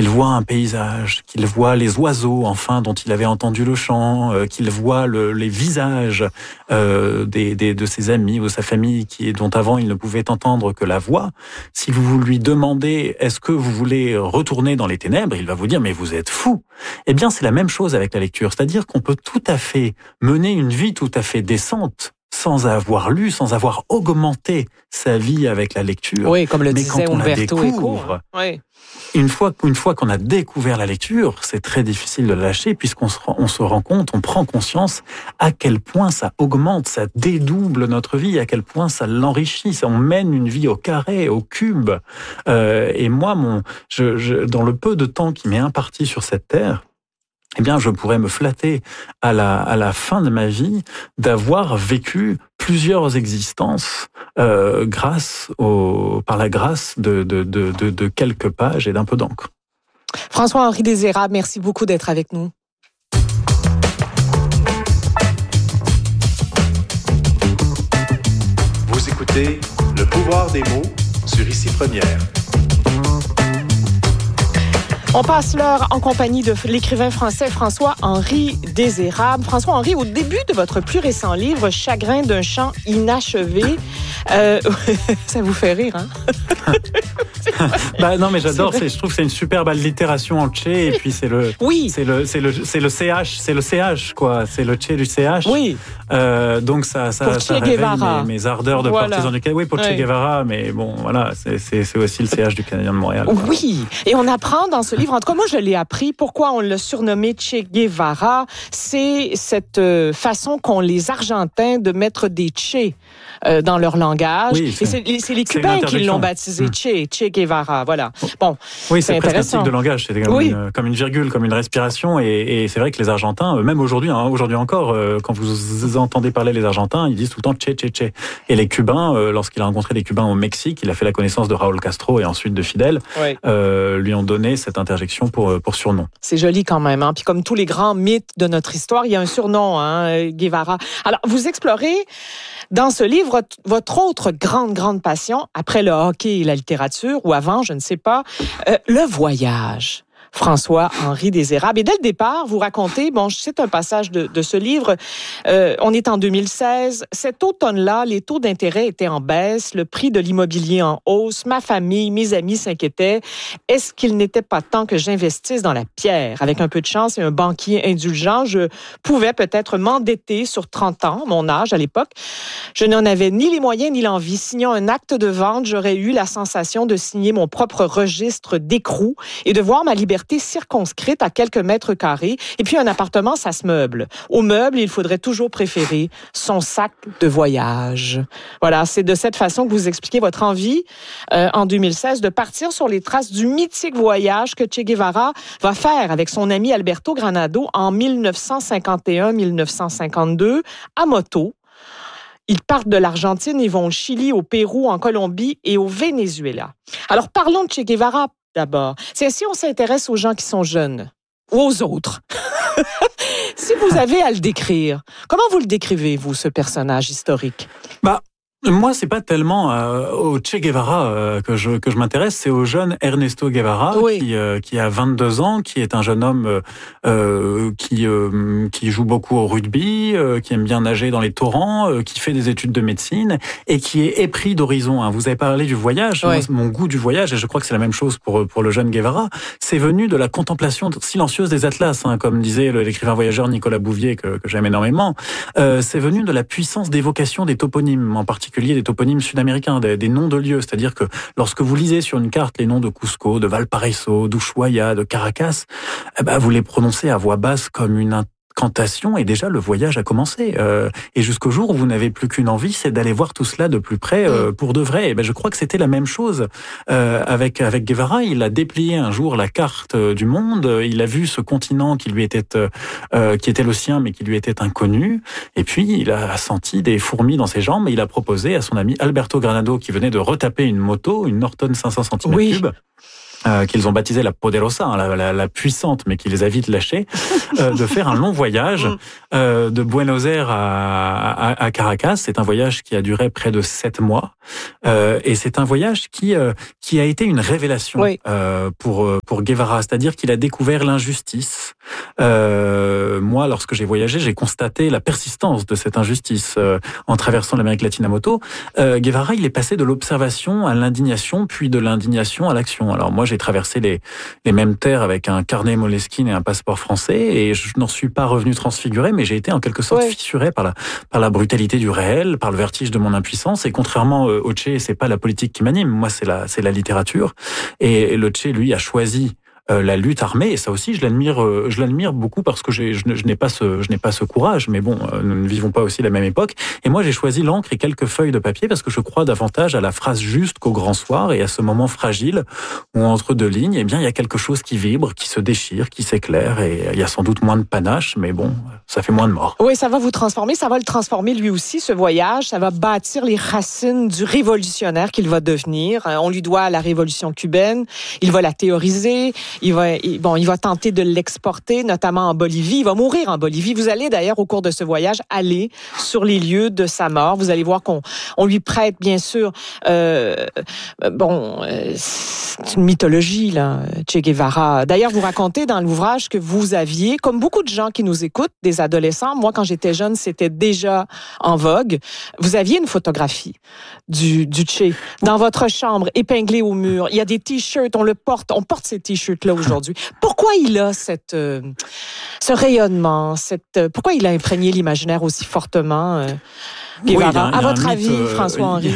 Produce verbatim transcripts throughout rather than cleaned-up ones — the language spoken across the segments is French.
qu'il voit un paysage, qu'il voit les oiseaux, enfin, dont il avait entendu le chant, euh, qu'il voit le, les visages euh, des, des, de ses amis ou de sa famille qui, dont avant il ne pouvait entendre que la voix. Si vous lui demandez, est-ce que vous voulez retourner dans les ténèbres, il va vous dire, mais vous êtes fou. Eh bien, c'est la même chose avec la lecture. C'est-à-dire qu'on peut tout à fait mener une vie tout à fait décente sans avoir lu, sans avoir augmenté sa vie avec la lecture. Oui, comme le mais disait quand on Umberto la Eco. découvre, Oui. Une fois, une fois qu'on a découvert la lecture, c'est très difficile de la lâcher puisqu'on se, on se rend compte, on prend conscience à quel point ça augmente, ça dédouble notre vie, à quel point ça l'enrichit, ça, on mène une vie au carré, au cube. Euh, et moi, mon, je, je, dans le peu de temps qui m'est imparti sur cette terre, eh bien, je pourrais me flatter à la, à la fin de ma vie d'avoir vécu plusieurs existences euh, grâce au, par la grâce de, de, de, de, de quelques pages et d'un peu d'encre. François-Henri Désérable, merci beaucoup d'être avec nous. Vous écoutez Le pouvoir des mots sur Ici Première. On passe l'heure en compagnie de l'écrivain français François-Henri Désérable. François-Henri, au début de votre plus récent livre, Chagrin d'un chant inachevé, euh, ça vous fait rire, hein? Bah non, mais j'adore. C'est, je trouve que c'est une superbe allitération en tché et puis c'est le, oui, c'est le, c'est le, c'est le C H, c'est le C H quoi. C'est le tché du C H. Oui. Euh, donc ça, ça, ça réveille mes, mes ardeurs de voilà. partisan du Canada. Oui, pour oui. Che Guevara, mais bon, voilà, c'est, c'est, c'est aussi le C H du Canadien de Montréal. Quoi. Oui. Et on apprend dans ce livre, en tout cas moi je l'ai appris, pourquoi on l'a surnommé Che Guevara, c'est cette façon qu'ont les Argentins de mettre des Che euh, dans leur langage. Oui, c'est, et c'est, c'est les Cubains qui l'ont baptisé hum. Che, Che Guevara, voilà. Bon, oui, c'est, c'est presque un tic de langage, c'est comme, oui. une, comme une virgule, comme une respiration, et, et c'est vrai que les Argentins, même aujourd'hui, hein, aujourd'hui encore, euh, quand vous entendez parler les Argentins, ils disent tout le temps Che, Che, Che. Et les Cubains, euh, lorsqu'il a rencontré les Cubains au Mexique, il a fait la connaissance de Raúl Castro et ensuite de Fidel, oui. euh, lui ont donné cette interjection pour, pour surnom. C'est joli quand même, hein. Puis comme tous les grands mythes de notre histoire, il y a un surnom, hein, Guevara. Alors, vous explorez dans ce livre votre autre grande, grande passion, après le hockey et la littérature, ou avant, je ne sais pas, euh, le voyage. François-Henri Désérable. Et dès le départ, vous racontez, bon, c'est un passage de, de ce livre, euh, on est en deux mille seize, cet automne-là, les taux d'intérêt étaient en baisse, le prix de l'immobilier en hausse, ma famille, mes amis s'inquiétaient. Est-ce qu'il n'était pas temps que j'investisse dans la pierre? Avec un peu de chance et un banquier indulgent, je pouvais peut-être m'endetter sur trente ans, mon âge à l'époque. Je n'en avais ni les moyens ni l'envie. Signant un acte de vente, j'aurais eu la sensation de signer mon propre registre d'écrou et de voir ma liberté circonscrite à quelques mètres carrés. Et puis, un appartement, ça se meuble. Au meuble, il faudrait toujours préférer son sac de voyage. Voilà, c'est de cette façon que vous expliquez votre envie, euh, en deux mille seize, de partir sur les traces du mythique voyage que Che Guevara va faire avec son ami Alberto Granado en dix-neuf cent cinquante et un dix-neuf cent cinquante-deux, à moto. Ils partent de l'Argentine, ils vont au Chili, au Pérou, en Colombie et au Venezuela. Alors, parlons de Che Guevara d'abord. C'est si on s'intéresse aux gens qui sont jeunes ou aux autres. Si vous avez à le décrire, comment vous le décrivez, vous, ce personnage historique? Bah, moi, c'est pas tellement euh, au Che Guevara euh, que je que je m'intéresse, c'est au jeune Ernesto Guevara oui. qui euh, qui a vingt-deux ans, qui est un jeune homme euh, qui euh, qui joue beaucoup au rugby, euh, qui aime bien nager dans les torrents, euh, qui fait des études de médecine et qui est épris d'horizons. Hein. Vous avez parlé du voyage, oui. moi, mon goût du voyage, et je crois que c'est la même chose pour pour le jeune Guevara. C'est venu de la contemplation silencieuse des atlas, hein, comme disait l'écrivain voyageur Nicolas Bouvier que que j'aime énormément. Euh, c'est venu de la puissance d'évocation des toponymes, en particulier des toponymes sud-américains, des, des noms de lieux. C'est-à-dire que lorsque vous lisez sur une carte les noms de Cusco, de Valparaiso, d'Ushuaia, de Caracas, eh ben, vous les prononcez à voix basse comme une incantation et déjà le voyage a commencé. Euh, et jusqu'au jour où vous n'avez plus qu'une envie, c'est d'aller voir tout cela de plus près euh, pour de vrai. Et ben, je crois que c'était la même chose euh, avec avec Guevara. Il a déplié un jour la carte du monde. Il a vu ce continent qui lui était euh, qui était le sien, mais qui lui était inconnu. Et puis il a senti des fourmis dans ses jambes. Et il a proposé à son ami Alberto Granado, qui venait de retaper une moto, une Norton cinq cents centimètres cubes. Euh, qu'ils ont baptisé la Poderosa, hein, la, la, la puissante, mais qui les a vite lâchés, euh, de faire un long voyage euh, de Buenos Aires à, à, à Caracas. C'est un voyage qui a duré près de sept mois, euh, et c'est un voyage qui euh, qui a été une révélation oui. euh, pour pour Guevara, c'est-à-dire qu'il a découvert l'injustice. Euh, moi, lorsque j'ai voyagé, j'ai constaté la persistance de cette injustice euh, en traversant l'Amérique latine à moto. Euh, Guevara, il est passé de l'observation à l'indignation, puis de l'indignation à l'action. Alors moi, j'ai traversé les, les mêmes terres avec un carnet Moleskine et un passeport français, et je n'en suis pas revenu transfiguré, mais j'ai été en quelque sorte ouais. fissuré par la, par la brutalité du réel, par le vertige de mon impuissance. Et contrairement au Che, c'est pas la politique qui m'anime, moi c'est la, c'est la littérature. Et le Che, lui, a choisi Euh, la lutte armée, et ça aussi je l'admire, euh, je l'admire beaucoup parce que j'ai, je, je n'ai pas ce, je n'ai pas ce courage, mais bon, euh, nous ne vivons pas aussi la même époque. Et moi j'ai choisi l'encre et quelques feuilles de papier parce que je crois davantage à la phrase juste qu'au grand soir et à ce moment fragile où entre deux lignes, eh bien il y a quelque chose qui vibre, qui se déchire, qui s'éclaire, et il y a sans doute moins de panache, mais bon, ça fait moins de morts. Oui, ça va vous transformer, ça va le transformer lui aussi, ce voyage, ça va bâtir les racines du révolutionnaire qu'il va devenir. On lui doit la révolution cubaine, il va la théoriser. Il va, il, bon, il va tenter de l'exporter, notamment en Bolivie. Il va mourir en Bolivie. Vous allez d'ailleurs, au cours de ce voyage, aller sur les lieux de sa mort. Vous allez voir qu'on on lui prête, bien sûr, euh, bon, euh, c'est une mythologie, là, Che Guevara. D'ailleurs, vous racontez dans l'ouvrage que vous aviez, comme beaucoup de gens qui nous écoutent, des adolescents, moi, quand j'étais jeune, c'était déjà en vogue, vous aviez une photographie du, du Che dans votre chambre, épinglée au mur. Il y a des t-shirts, on le porte, on porte ces t-shirts-là aujourd'hui. Pourquoi il a cette, euh, ce rayonnement, cette, euh, pourquoi il a imprégné l'imaginaire aussi fortement, euh, Guevara? Oui, a, à votre avis, mythe, euh, François-Henri?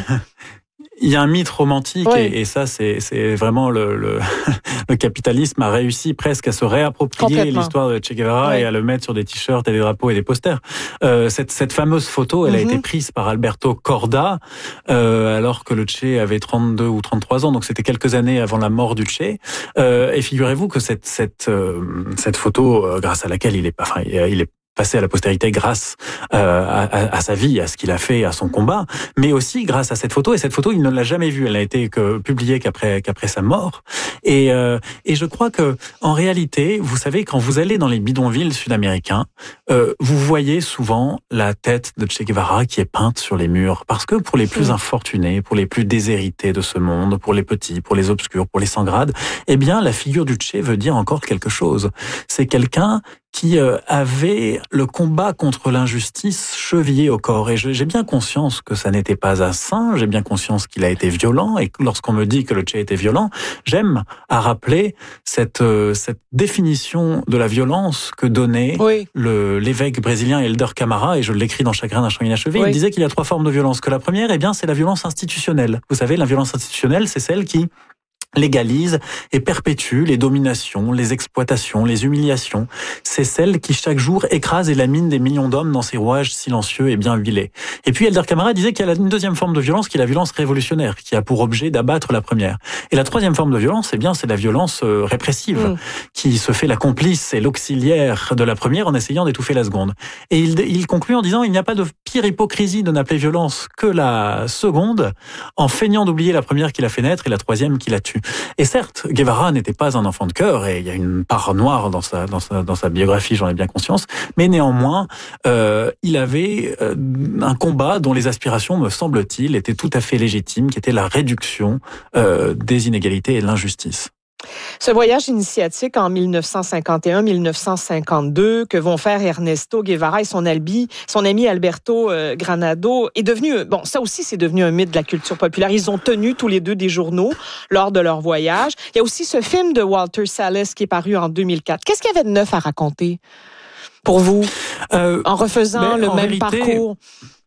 Il y a un mythe romantique, oui. et, et ça, c'est, c'est vraiment le, le, le capitalisme a réussi presque à se réapproprier l'histoire de Che Guevara oui. et à le mettre sur des t-shirts et des drapeaux et des posters. Euh, cette, cette fameuse photo, elle mm-hmm. a été prise par Alberto Corda, euh, alors que le Che avait trente-deux ou trente-trois ans, donc c'était quelques années avant la mort du Che. Euh, et figurez-vous que cette, cette, euh, cette photo, euh, grâce à laquelle il est, enfin, il est passé à la postérité grâce euh, à, à, à sa vie, à ce qu'il a fait, à son combat, mais aussi grâce à cette photo. Et cette photo, il ne l'a jamais vue. Elle n'a été que publiée qu'après qu'après sa mort. Et euh, et je crois que en réalité, vous savez, quand vous allez dans les bidonvilles sud-américains, euh, vous voyez souvent la tête de Che Guevara qui est peinte sur les murs, parce que pour les plus infortunés, pour les plus déshérités de ce monde, pour les petits, pour les obscurs, pour les sans grade, eh bien, la figure du Che veut dire encore quelque chose. C'est quelqu'un qui avait le combat contre l'injustice chevillé au corps. Et j'ai bien conscience que ça n'était pas un saint, j'ai bien conscience qu'il a été violent, et lorsqu'on me dit que le Che était violent, j'aime à rappeler cette, cette définition de la violence que donnait oui. le, l'évêque brésilien Helder Camara, et je l'écris dans Chagrin d'un chant inachevé. Oui. Il disait qu'il y a trois formes de violence. Que la première, eh bien, c'est la violence institutionnelle. Vous savez, la violence institutionnelle, c'est celle qui légalise et perpétue les dominations, les exploitations, les humiliations. C'est celle qui chaque jour écrase et lamine des millions d'hommes dans ses rouages silencieux et bien huilés. Et puis Helder Camara disait qu'il y a une deuxième forme de violence qui est la violence révolutionnaire, qui a pour objet d'abattre la première. Et la troisième forme de violence, eh bien, c'est la violence répressive, mmh. qui se fait la complice et l'auxiliaire de la première en essayant d'étouffer la seconde. Et il, il conclut en disant il n'y a pas de pire hypocrisie de n'appeler violence que la seconde, en feignant d'oublier la première qui l'a fait naître et la troisième qui la tue. Et certes, Guevara n'était pas un enfant de cœur, et il y a une part noire dans sa, dans sa, dans sa biographie, j'en ai bien conscience, mais néanmoins, euh, il avait euh, un combat dont les aspirations, me semble-t-il, étaient tout à fait légitimes, qui était la réduction euh, des inégalités et de l'injustice. Ce voyage initiatique en dix-neuf cent cinquante et un dix-neuf cent cinquante-deux que vont faire Ernesto Guevara et son, albi, son ami Alberto euh, Granado est devenu, bon, ça aussi c'est devenu un mythe de la culture populaire. Ils ont tenu tous les deux des journaux lors de leur voyage. Il y a aussi ce film de Walter Salles qui est paru en deux mille quatre. Qu'est-ce qu'il y avait de neuf à raconter pour vous euh, en refaisant le même réalité, parcours?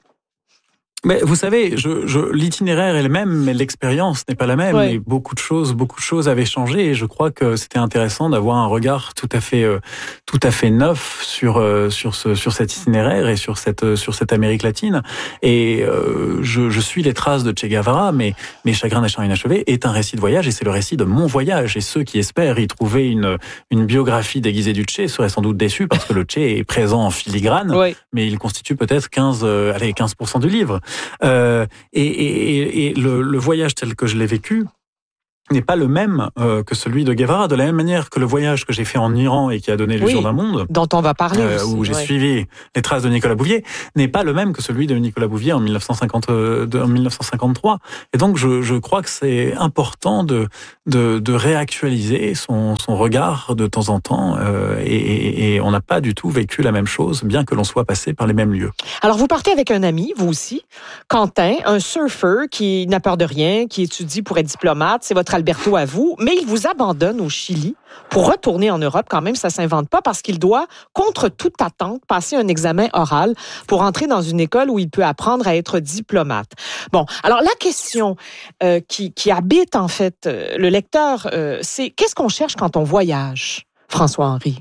Mais vous savez, je, je, l'itinéraire est le même, mais l'expérience n'est pas la même. Ouais. Et beaucoup de choses, beaucoup de choses avaient changé. Et je crois que c'était intéressant d'avoir un regard tout à fait, euh, tout à fait neuf sur euh, sur ce sur cet itinéraire et sur cette euh, sur cette Amérique latine. Et euh, je, je suis les traces de Che Guevara, mais mais Chagrin d'un chant inachevé est un récit de voyage et c'est le récit de mon voyage. Et ceux qui espèrent y trouver une une biographie déguisée du Che seraient sans doute déçus parce que le Che est présent en filigrane, ouais. mais il constitue peut-être quinze, euh, allez, quinze pour cent du livre. Euh, et, et, et le, le voyage tel que je l'ai vécu, n'est pas le même euh, que celui de Guevara, de la même manière que le voyage que j'ai fait en Iran et qui a donné l'illusion oui, d'un monde, dont on va parler euh, aussi, où j'ai ouais. suivi les traces de Nicolas Bouvier, n'est pas le même que celui de Nicolas Bouvier en dix-neuf cent cinquante, en dix-neuf cent cinquante-trois. Et donc je, je crois que c'est important de, de, de réactualiser son, son regard de temps en temps, euh, et, et on n'a pas du tout vécu la même chose, bien que l'on soit passé par les mêmes lieux. Alors vous partez avec un ami, vous aussi, Quentin, un surfeur qui n'a peur de rien, qui étudie pour être diplomate, c'est votre Alberto à vous, mais il vous abandonne au Chili pour retourner en Europe. Quand même, ça s'invente pas parce qu'il doit, contre toute attente, passer un examen oral pour entrer dans une école où il peut apprendre à être diplomate. Bon, alors la question euh, qui, qui habite en fait euh, le lecteur, euh, c'est qu'est-ce qu'on cherche quand on voyage, François-Henri?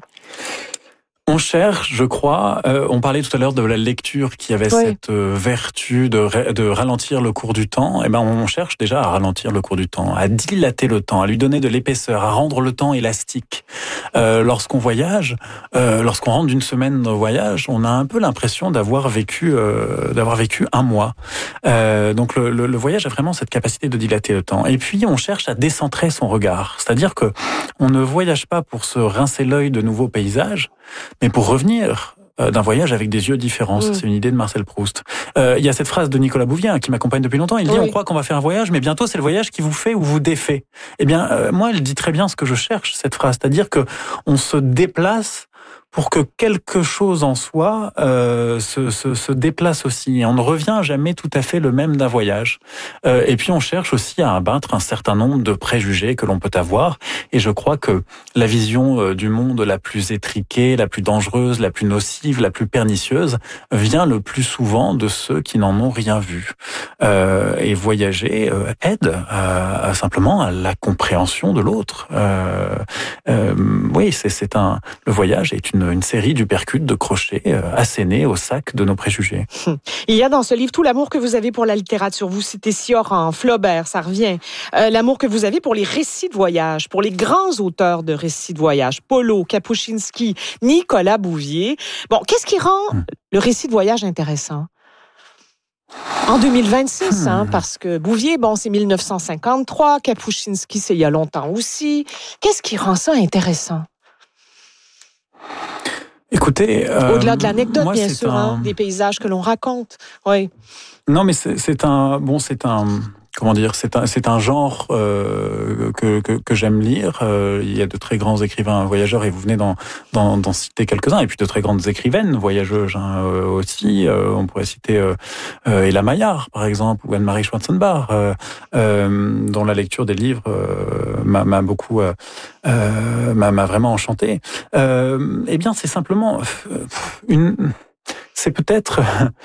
On cherche, je crois, euh, on parlait tout à l'heure de la lecture qui avait oui. cette euh, vertu de, de ralentir le cours du temps. Eh ben, on cherche déjà à ralentir le cours du temps, à dilater le temps, à lui donner de l'épaisseur, à rendre le temps élastique. Euh, lorsqu'on voyage, euh, lorsqu'on rentre d'une semaine de voyage, on a un peu l'impression d'avoir vécu, euh, d'avoir vécu un mois. Euh, donc le, le, le voyage a vraiment cette capacité de dilater le temps. Et puis on cherche à décentrer son regard, c'est-à-dire que on ne voyage pas pour se rincer l'œil de nouveaux paysages, mais pour revenir euh, d'un voyage avec des yeux différents. Mmh. C'est une idée de Marcel Proust. Euh, il y a cette phrase de Nicolas Bouvier hein, qui m'accompagne depuis longtemps. Il dit, oui. on croit qu'on va faire un voyage, mais bientôt c'est le voyage qui vous fait ou vous défait. Eh bien, euh, moi, elle dit très bien ce que je cherche, cette phrase. C'est-à-dire que on se déplace pour que quelque chose en soi euh, se, se, se déplace aussi. Et on ne revient jamais tout à fait le même d'un voyage. Euh, et puis on cherche aussi à abattre un certain nombre de préjugés que l'on peut avoir. Et je crois que la vision du monde la plus étriquée, la plus dangereuse, la plus nocive, la plus pernicieuse vient le plus souvent de ceux qui n'en ont rien vu. Euh, et voyager euh, aide à, à simplement à la compréhension de l'autre. Euh, euh, oui, c'est, c'est un. Le voyage est une une série d'uppercuts, de crochets euh, assénés au sac de nos préjugés. Il y a dans ce livre tout l'amour que vous avez pour la littérature. Vous citez Sioran, Flaubert, ça revient. Euh, l'amour que vous avez pour les récits de voyage, pour les grands auteurs de récits de voyage. Polo, Kapuscinski, Nicolas Bouvier. Bon, qu'est-ce qui rend hum. le récit de voyage intéressant? En deux mille vingt-six, hmm. hein, parce que Bouvier, bon, c'est dix-neuf cent cinquante-trois, Kapuscinski, c'est il y a longtemps aussi. Qu'est-ce qui rend ça intéressant? Écoutez, euh, au-delà de l'anecdote, moi, bien sûr, un... hein, des paysages que l'on raconte. Oui. Non, mais c'est, c'est un bon, c'est un. Comment dire, c'est un, c'est un genre euh, que, que, que j'aime lire. Euh, il y a de très grands écrivains voyageurs et vous venez d'en, d'en, d'en citer quelques-uns. Et puis de très grandes écrivaines voyageuses hein, euh, aussi. Euh, on pourrait citer euh, euh, Ella Maillard, par exemple, ou Anne-Marie Schwarzenbach, euh, euh, dont la lecture des livres euh, m'a, m'a beaucoup, euh, euh, m'a, m'a vraiment enchanté. Euh, eh bien, c'est simplement une, c'est peut-être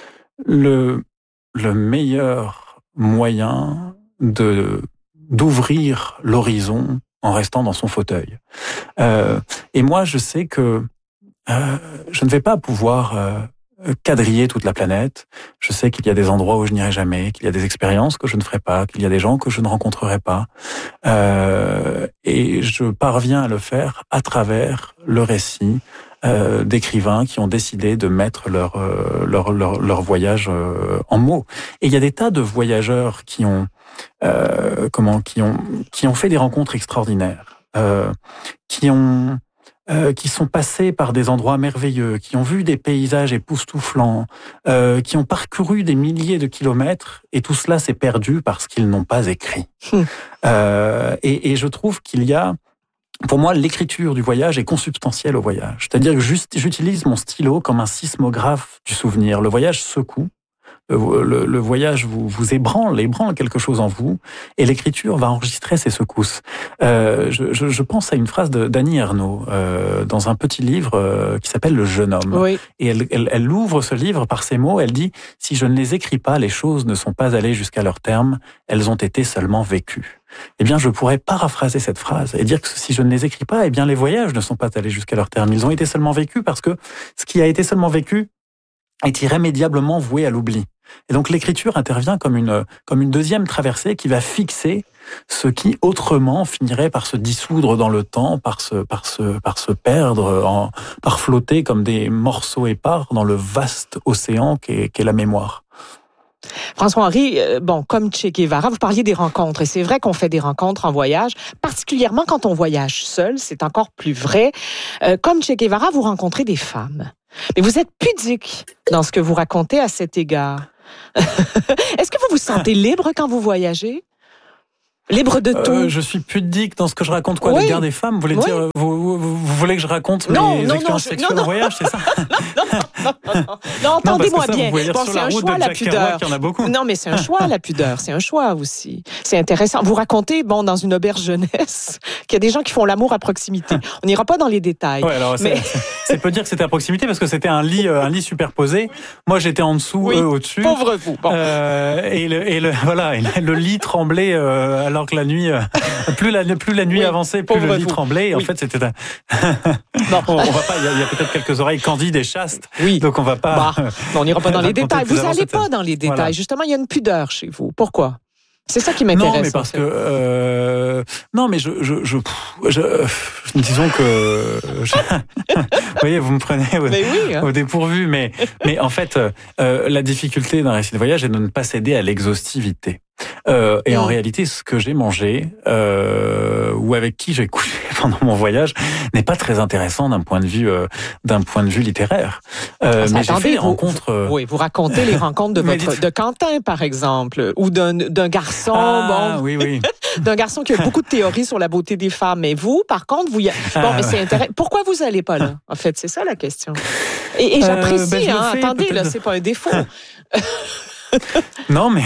le le meilleur moyen de d'ouvrir l'horizon en restant dans son fauteuil. Euh, et moi, je sais que euh, je ne vais pas pouvoir euh, quadriller toute la planète. Je sais qu'il y a des endroits où je n'irai jamais, qu'il y a des expériences que je ne ferai pas, qu'il y a des gens que je ne rencontrerai pas. Euh, et je parviens à le faire à travers le récit Euh, d'écrivains qui ont décidé de mettre leur euh, leur, leur leur voyage euh, en mots. Et il y a des tas de voyageurs qui ont euh, comment qui ont qui ont fait des rencontres extraordinaires, euh, qui ont euh, qui sont passés par des endroits merveilleux, qui ont vu des paysages époustouflants, euh, qui ont parcouru des milliers de kilomètres, et tout cela s'est perdu parce qu'ils n'ont pas écrit. Mmh. Euh, et, et je trouve qu'il y a Pour moi, l'écriture du voyage est consubstantielle au voyage. C'est-à-dire que juste, j'utilise mon stylo comme un sismographe du souvenir. Le voyage secoue, le, le, le voyage vous, vous ébranle, ébranle quelque chose en vous, et l'écriture va enregistrer ces secousses. Euh, je, je, je pense à une phrase de d'Annie Ernaux euh, dans un petit livre euh, qui s'appelle Le Jeune Homme. Oui. Et elle, elle, elle ouvre ce livre par ces mots, elle dit « Si je ne les écris pas, les choses ne sont pas allées jusqu'à leur terme, elles ont été seulement vécues. » Eh bien, je pourrais paraphraser cette phrase et dire que si je ne les écris pas, eh bien, les voyages ne sont pas allés jusqu'à leur terme. Ils ont été seulement vécus parce que ce qui a été seulement vécu est irrémédiablement voué à l'oubli. Et donc, l'écriture intervient comme une, comme une deuxième traversée qui va fixer ce qui, autrement, finirait par se dissoudre dans le temps, par se, par se, par se perdre, en, par flotter comme des morceaux épars dans le vaste océan qu'est, qu'est la mémoire. François-Henri, euh, bon, comme Che Guevara, vous parliez des rencontres. Et c'est vrai qu'on fait des rencontres en voyage, particulièrement quand on voyage seul. C'est encore plus vrai. Euh, comme Che Guevara, vous rencontrez des femmes. Mais vous êtes pudique dans ce que vous racontez à cet égard. Est-ce que vous vous sentez libre quand vous voyagez? Libre de tout. Euh, je suis pudique dans ce que je raconte, quoi, oui. L'égard des femmes. Vous voulez oui. dire, vous, vous, vous voulez que je raconte non, mes non, expériences non, sexuelles non, non. en voyage, c'est ça? non, non, non, non, non. non entendez-moi bien. Bon, c'est un choix, la pudeur. Il y en a beaucoup. Non, mais c'est un choix, la pudeur. C'est un choix aussi. C'est intéressant. Vous racontez, bon, dans une auberge jeunesse, qu'il y a des gens qui font l'amour à proximité. On n'ira pas dans les détails. Ouais, alors, mais... c'est, c'est peut dire que c'était à proximité parce que c'était un lit, un lit superposé. Moi, j'étais en dessous, oui. eux au-dessus. Pauvre vous. Bon. Euh, et le, et le, voilà, et le lit tremblait euh, alors que la nuit. Euh, Plus la, plus la nuit oui, avançait, plus le lit vous. tremblait. Et oui. En fait, c'était un... non, on, on va pas. Il y, y a peut-être quelques oreilles candides et chastes. Oui. Donc on va pas. Bah, on n'ira pas dans les détails. Vous n'allez pas dans les détails. Voilà. Justement, il y a une pudeur chez vous. Pourquoi? C'est ça qui m'intéresse. Non, mais parce que euh, non, mais je, je, je, je, je disons que, je, vous voyez, vous me prenez au, oui, hein. au dépourvu, mais mais en fait, euh, la difficulté d'un récit de voyage est de ne pas céder à l'exhaustivité. Euh, et mmh. en réalité, ce que j'ai mangé euh, ou avec qui j'ai couché pendant mon voyage n'est pas très intéressant d'un point de vue euh, d'un point de vue littéraire. Euh, mais j'ai fait des rencontres. Vous, oui, vous racontez les rencontres de votre de Quentin, par exemple, ou d'un d'un garçon, ah, bon, oui, oui. d'un garçon qui a beaucoup de théories sur la beauté des femmes. Mais vous, par contre, vous y a... bon, ah, mais c'est intéressant. Pourquoi vous allez pas là? En fait, c'est ça la question. Et, et j'apprécie. Euh, ben, hein, fais, attendez, là, c'est pas un défaut. Non, mais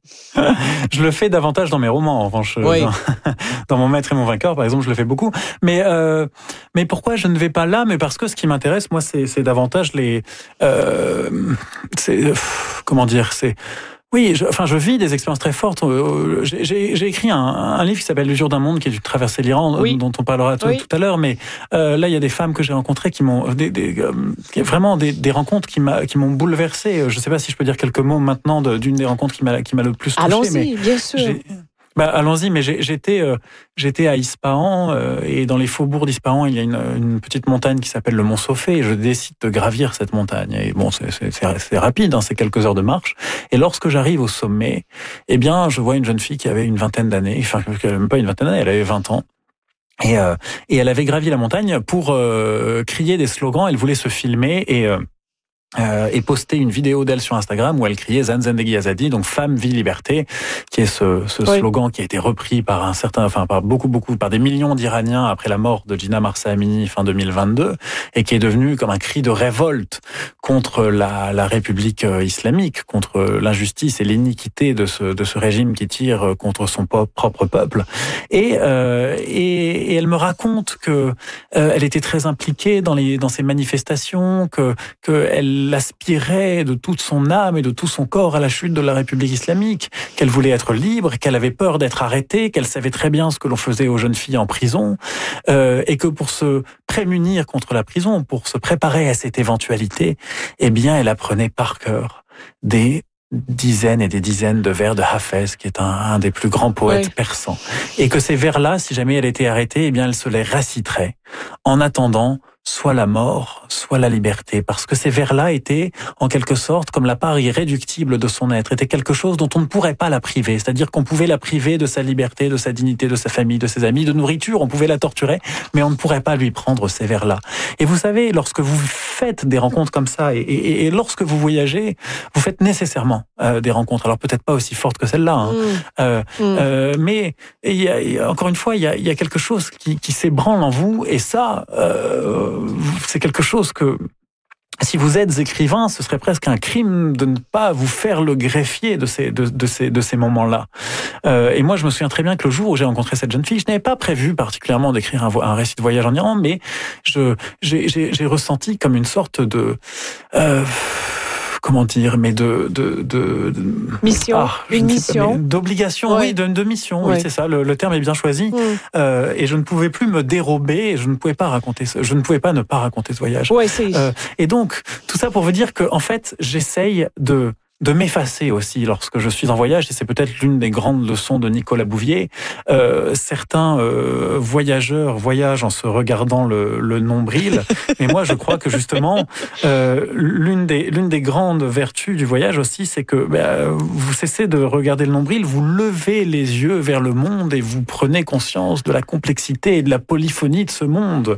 je le fais davantage dans mes romans, en revanche. Oui. Dans, dans Mon Maître et mon Vainqueur, par exemple, je le fais beaucoup. Mais euh, mais pourquoi je ne vais pas là? Mais parce que ce qui m'intéresse, moi, c'est, c'est davantage les... Euh, c'est, comment dire, c'est... Oui, je, enfin, je vis des expériences très fortes. J'ai, j'ai, j'ai écrit un, un livre qui s'appelle L'usure d'un monde, qui est une traversée l'Iran, oui. dont on parlera tout, oui. tout à l'heure. Mais euh, là, il y a des femmes que j'ai rencontrées qui m'ont, des, des, euh, vraiment des, des rencontres qui m'a, qui m'ont bouleversé. Je ne sais pas si je peux dire quelques mots maintenant de, d'une des rencontres qui m'a, qui m'a le plus touché. Allons-y, mais bien sûr. J'ai, Bah, allons-y, mais j'ai, j'étais, euh, j'étais à Ispahan, euh, et dans les faubourgs d'Ispahan, il y a une, une petite montagne qui s'appelle le Mont Sofé, et je décide de gravir cette montagne. Et bon, c'est, c'est, c'est, c'est rapide, hein, c'est quelques heures de marche. Et lorsque j'arrive au sommet, eh bien, je vois une jeune fille qui avait une vingtaine d'années, enfin, même pas une vingtaine d'années, elle avait vingt ans. Et, euh, et elle avait gravi la montagne pour euh, crier des slogans, elle voulait se filmer, et... Euh, Euh, et poster une vidéo d'elle sur Instagram où elle criait Zan Zendegi Azadi, donc femme, vie, liberté, qui est ce, ce oui. slogan qui a été repris par un certain, enfin par beaucoup, beaucoup, par des millions d'Iraniens après la mort de Gina Mahsa Amini fin deux mille vingt-deux, et qui est devenu comme un cri de révolte contre la, la République islamique, contre l'injustice et l'iniquité de ce, de ce régime qui tire contre son propre peuple. Et, euh, et, et elle me raconte que euh, elle était très impliquée dans les, dans ces manifestations, que, que elle Elle aspirait de toute son âme et de tout son corps à la chute de la République islamique, qu'elle voulait être libre, qu'elle avait peur d'être arrêtée, qu'elle savait très bien ce que l'on faisait aux jeunes filles en prison, euh, et que pour se prémunir contre la prison, pour se préparer à cette éventualité, eh bien, elle apprenait par cœur des dizaines et des dizaines de vers de Hafez, qui est un, un des plus grands poètes oui. persans. Et que ces vers-là, si jamais elle était arrêtée, eh bien, elle se les réciterait en attendant soit la mort, soit la liberté, parce que ces vers-là étaient, en quelque sorte, comme la part irréductible de son être, étaient quelque chose dont on ne pourrait pas la priver, c'est-à-dire qu'on pouvait la priver de sa liberté, de sa dignité, de sa famille, de ses amis, de nourriture, on pouvait la torturer, mais on ne pourrait pas lui prendre ces vers-là. Et vous savez, lorsque vous faites des rencontres comme ça, et, et, et lorsque vous voyagez, vous faites nécessairement euh, des rencontres, alors peut-être pas aussi fortes que celle-là, hein. mmh. Euh, mmh. Euh, mais il y a, il y a, encore une fois, il y a, il y a quelque chose qui, qui s'ébranle en vous, et ça... Euh, c'est quelque chose que, si vous êtes écrivain, ce serait presque un crime de ne pas vous faire le greffier de ces, de, de ces, de ces moments-là. Euh, et moi, je me souviens très bien que le jour où j'ai rencontré cette jeune fille, je n'avais pas prévu particulièrement d'écrire un, un récit de voyage en Iran, mais je, j'ai, j'ai, j'ai ressenti comme une sorte de... Euh, comment dire, mais de... de, de, de mission, ah, une mission. Pas, d'obligation, oui, oui de, de mission, oui, oui c'est ça, le, le terme est bien choisi. Mm. Euh, et je ne pouvais plus me dérober, et je ne pouvais pas raconter ce, je ne pouvais pas ne pas raconter ce voyage. Ouais, c'est... Euh, et donc, tout ça pour vous dire que, en fait, j'essaye de de m'effacer aussi lorsque je suis en voyage, et c'est peut-être l'une des grandes leçons de Nicolas Bouvier. Euh, certains euh, voyageurs voyagent en se regardant le, le nombril, mais moi je crois que justement euh, l'une des l'une des grandes vertus du voyage aussi, c'est que ben, vous cessez de regarder le nombril, vous levez les yeux vers le monde et vous prenez conscience de la complexité et de la polyphonie de ce monde.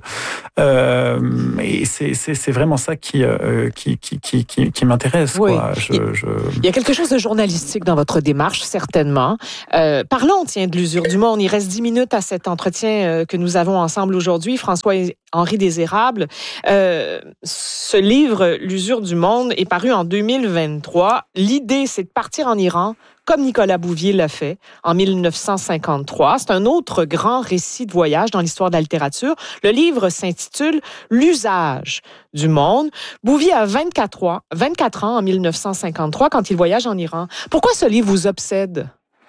Euh, et c'est c'est c'est vraiment ça qui euh, qui qui qui qui, qui m'intéresse. Oui. Quoi. Je, je... Il y a quelque chose de journalistique dans votre démarche, certainement. Euh, parlons, tiens, de l'usure du monde. Il reste dix minutes à cet entretien euh, que nous avons ensemble aujourd'hui. François-Henri Désérable. Euh, ce livre, L'usure du monde, est paru en deux mille vingt-trois. L'idée, c'est de partir en Iran, comme Nicolas Bouvier l'a fait en mille neuf cent cinquante-trois. C'est un autre grand récit de voyage dans l'histoire de la littérature. Le livre s'intitule « L'usage du monde ». Bouvier a vingt-quatre ans, vingt-quatre ans en mille neuf cent cinquante-trois quand il voyage en Iran. Pourquoi ce livre vous obsède ?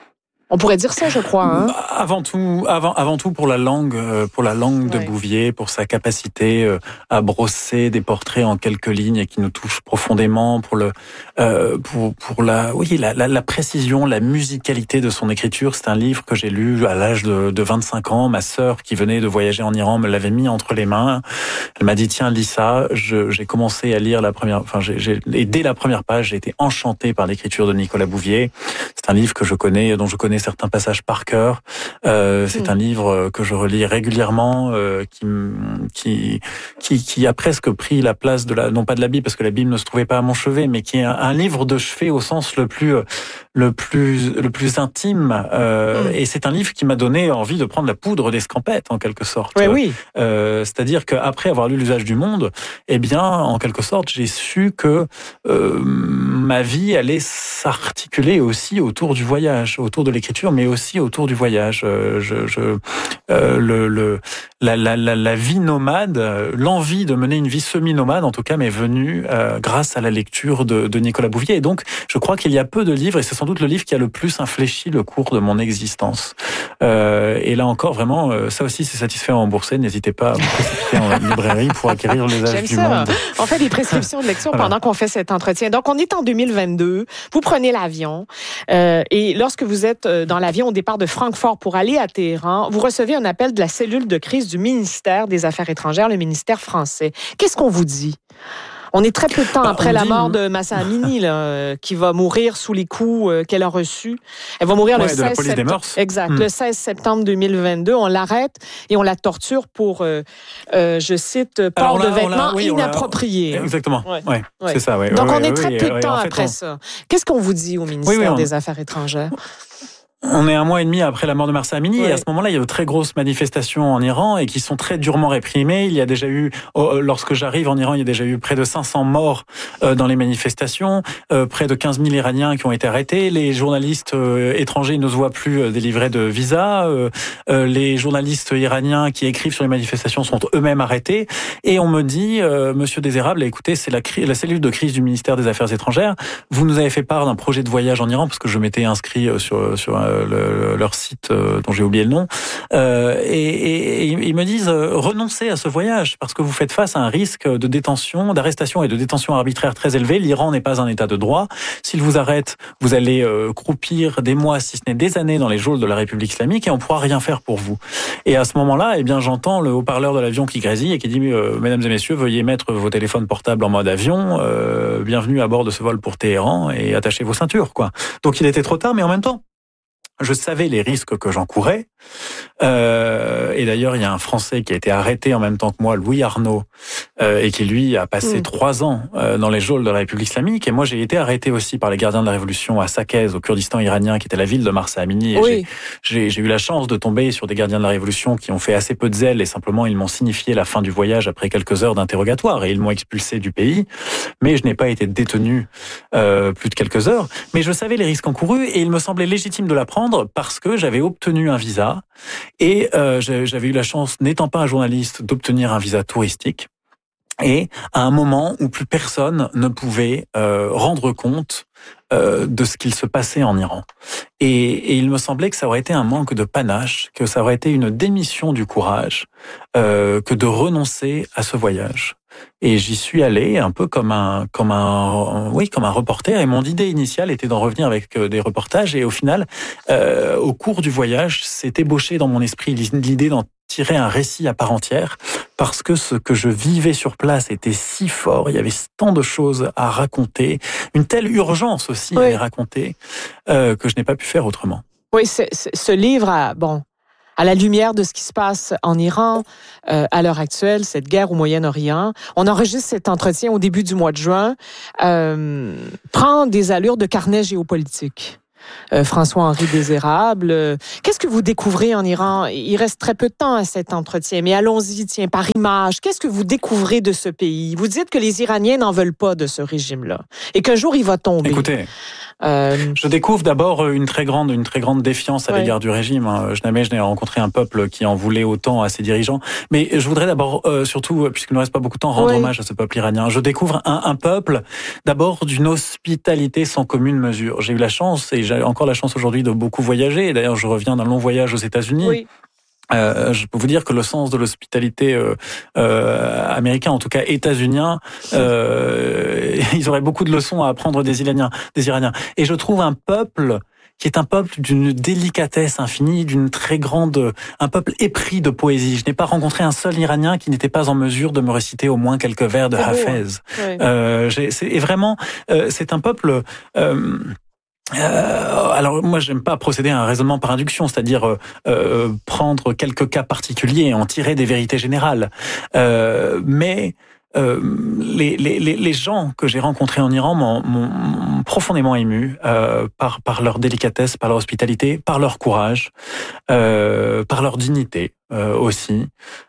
On pourrait dire ça, je crois. Hein? Avant tout, avant, avant tout pour la langue, pour la langue de ouais. Bouvier, pour sa capacité à brosser des portraits en quelques lignes et qui nous touchent profondément, pour le, euh, pour pour la, oui, la, la, la précision, la musicalité de son écriture. C'est un livre que j'ai lu à l'âge de, de vingt-cinq ans. Ma sœur, qui venait de voyager en Iran, me l'avait mis entre les mains. Elle m'a dit tiens, lis ça. Je, j'ai commencé à lire la première, enfin, j'ai, j'ai, et dès la première page, j'ai été enchanté par l'écriture de Nicolas Bouvier. C'est un livre que je connais, dont je connais certains passages par cœur. Euh, c'est mmh. un livre que je relis régulièrement, euh, qui, qui, qui, qui a presque pris la place de la, non pas de la Bible, parce que la Bible ne se trouvait pas à mon chevet, mais qui est un, un livre de chevet au sens le plus, le plus, le plus intime. Euh, mmh. Et c'est un livre qui m'a donné envie de prendre la poudre d'escampette, en quelque sorte. Oui, oui. Euh, c'est-à-dire qu'après avoir lu L'usage du monde, eh bien, en quelque sorte, j'ai su que euh, ma vie allait s'articuler aussi autour du voyage, autour de l'écriture, mais aussi autour du voyage. Euh, je, je, euh, le, le, la, la, la, la vie nomade, l'envie de mener une vie semi-nomade, en tout cas, m'est venue euh, grâce à la lecture de, de Nicolas Bouvier. Et donc, je crois qu'il y a peu de livres, et c'est sans doute le livre qui a le plus infléchi le cours de mon existence. Euh, et là encore, vraiment, ça aussi, c'est satisfait à rembourser. N'hésitez pas à me précipiter en librairie pour acquérir L'usage du monde. On fait des prescriptions de lecture voilà. pendant qu'on fait cet entretien. Donc, on est en deux mille vingt-deux. Vous prenez l'avion. Euh, et lorsque vous êtes dans l'avion au départ de Francfort pour aller à Téhéran, vous recevez un appel de la cellule de crise du ministère des Affaires étrangères, le ministère français. Qu'est-ce qu'on vous dit? On est très peu de temps après la mort de Mahsa Amini, là, qui va mourir sous les coups qu'elle a reçus. Elle va mourir ouais, le seize septembre. Exact. Hmm. Le seize septembre deux mille vingt-deux. On l'arrête et on la torture pour, euh, euh, je cite, port de vêtements oui, inappropriés. Exactement. Ouais. Ouais. Ouais. C'est ça. Ouais. Donc ouais, on est ouais, très ouais, peu de ouais, temps en fait, après on... ça. Qu'est-ce qu'on vous dit au ministère oui, oui, on... des Affaires étrangères? On est un mois et demi après la mort de Mahsa Amini ouais. et à ce moment-là, il y a de très grosses manifestations en Iran et qui sont très durement réprimées. Il y a déjà eu, lorsque j'arrive en Iran, il y a déjà eu près de cinq cents morts dans les manifestations, près de quinze mille Iraniens qui ont été arrêtés. Les journalistes étrangers ne se voient plus délivrés de visa. Les journalistes iraniens qui écrivent sur les manifestations sont eux-mêmes arrêtés. Et on me dit, Monsieur Désérable, écoutez, c'est la, la cellule de crise du ministère des Affaires étrangères. Vous nous avez fait part d'un projet de voyage en Iran parce que je m'étais inscrit sur sur Le, leur site euh, dont j'ai oublié le nom, euh, et, et, et ils me disent euh, renoncez à ce voyage parce que vous faites face à un risque de détention, d'arrestation et de détention arbitraire très élevé. L'Iran n'est pas un état de droit. S'ils vous arrêtent, vous allez euh, croupir des mois, si ce n'est des années, dans les geôles de la République islamique et on pourra rien faire pour vous. Et à ce moment-là, eh bien, j'entends le haut-parleur de l'avion qui grésille et qui dit euh, mesdames et messieurs, veuillez mettre vos téléphones portables en mode avion. Euh, bienvenue à bord de ce vol pour Téhéran et attachez vos ceintures, quoi. Donc il était trop tard, mais en même temps, je savais les risques que j'encourais. Euh, et d'ailleurs, il y a un Français qui a été arrêté en même temps que moi, Louis Arnaud, euh, et qui, lui, a passé mmh. trois ans euh, dans les geôles de la République islamique. Et moi, j'ai été arrêté aussi par les gardiens de la Révolution à Saqqez, au Kurdistan iranien, qui était la ville de Mahsa Amini. Et oui. j'ai, j'ai, j'ai eu la chance de tomber sur des gardiens de la Révolution qui ont fait assez peu de zèle et simplement, ils m'ont signifié la fin du voyage après quelques heures d'interrogatoire et ils m'ont expulsé du pays. Mais je n'ai pas été détenu euh, plus de quelques heures. Mais je savais les risques encourus et il me semblait légitime de l'apprendre parce que j'avais obtenu un visa et euh, j'avais eu la chance, n'étant pas un journaliste, d'obtenir un visa touristique. Et à un moment où plus personne ne pouvait euh, rendre compte euh, de ce qu'il se passait en Iran. Et, et il me semblait que ça aurait été un manque de panache, que ça aurait été une démission du courage, euh, que de renoncer à ce voyage. Et j'y suis allé un peu comme un, comme un, oui, comme un reporter. Et mon idée initiale était d'en revenir avec des reportages. Et au final, euh, au cours du voyage, s'est ébauché dans mon esprit l'idée d'en tirer un récit à part entière, parce que ce que je vivais sur place était si fort, il y avait tant de choses à raconter, une telle urgence aussi oui. à les raconter, euh, que je n'ai pas pu faire autrement. Oui, c'est, c'est, ce livre, a, bon, à la lumière de ce qui se passe en Iran euh, à l'heure actuelle, cette guerre au Moyen-Orient, on enregistre cet entretien au début du mois de juin, euh, prend des allures de carnet géopolitique. Euh, François-Henri Désérable. Euh, qu'est-ce que vous découvrez en Iran? Il reste très peu de temps à cet entretien, mais allons-y, tiens, par image. Qu'est-ce que vous découvrez de ce pays? Vous dites que les Iraniens n'en veulent pas de ce régime-là et qu'un jour, il va tomber. Écoutez, euh... je découvre d'abord une très grande, une très grande défiance à ouais. l'égard du régime. Jamais je n'ai rencontré un peuple qui en voulait autant à ses dirigeants. Mais je voudrais d'abord, euh, surtout, puisqu'il ne reste pas beaucoup de temps, rendre ouais. hommage à ce peuple iranien. Je découvre un, un peuple, d'abord, d'une hospitalité sans commune mesure. J'ai eu la chance, et j'ai encore la chance aujourd'hui de beaucoup voyager. Et d'ailleurs, je reviens d'un long voyage aux États-Unis. Oui. Euh, je peux vous dire que le sens de l'hospitalité euh, euh, américain, en tout cas états-unien, euh, ils auraient beaucoup de leçons à apprendre des Iraniens, des Iraniens. Et je trouve un peuple qui est un peuple d'une délicatesse infinie, d'une très grande, un peuple épris de poésie. Je n'ai pas rencontré un seul Iranien qui n'était pas en mesure de me réciter au moins quelques vers de Hafez. Oui. Euh, j'ai, c'est, et vraiment, euh, c'est un peuple. Euh, Euh, alors moi j'aime pas procéder à un raisonnement par induction, c'est-à-dire euh, euh, prendre quelques cas particuliers et en tirer des vérités générales. Euh, mais euh, les, les, les gens que j'ai rencontrés en Iran m'ont, m'ont profondément ému euh, par, par leur délicatesse, par leur hospitalité, par leur courage, euh, par leur dignité. Euh, aussi